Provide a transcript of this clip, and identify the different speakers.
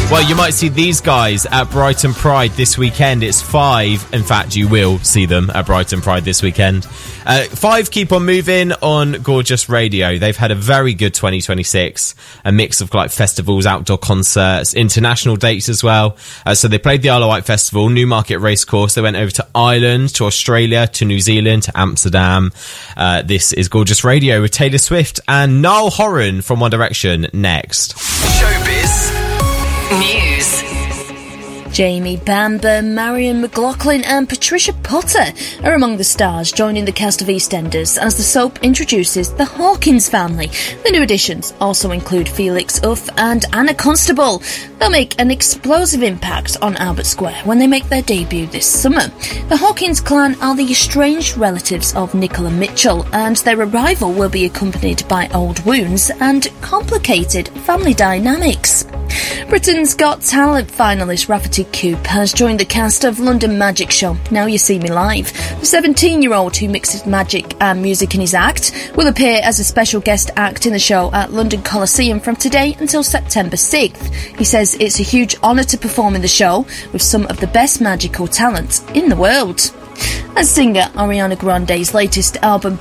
Speaker 1: Well, you might see these guys at Brighton Pride this weekend. It's Five. In fact, you will see them at Brighton Pride this weekend. Five keep on moving on Gorgeous Radio. They've had a very good 2026, a mix of like festivals, outdoor concerts, international dates as well. So they played the Isle of Wight Festival, Newmarket Racecourse. They went over to Ireland, to Australia, to New Zealand, to Amsterdam. This is Gorgeous Radio with Taylor Swift and Niall Horan from One Direction next.
Speaker 2: Showbiz News.
Speaker 3: Jamie Bamber, Marion McLaughlin and Patricia Potter are among the stars joining the cast of EastEnders as the soap introduces the Hawkins family. The new additions also include Felix Uff and Anna Constable. They'll make an explosive impact on Albert Square when they make their debut this summer. The Hawkins clan are the estranged relatives of Nicola Mitchell, and their arrival will be accompanied by old wounds and complicated family dynamics. Britain's Got Talent finalist Rafferty Coop has joined the cast of London Magic Show Now You See Me Live. The 17-year-old who mixes magic and music in his act will appear as a special guest act in the show at London Coliseum from today until September 6th. He says it's a huge honour to perform in the show with some of the best magical talent in the world. And singer Ariana Grande's latest album